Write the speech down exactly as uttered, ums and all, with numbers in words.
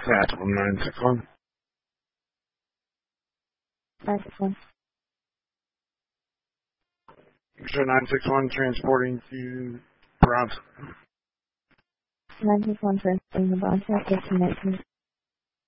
Cat one nine six one. nine six one. Sure, nine six one transporting to Bronx. nine six one transporting to Bronx, disconnected.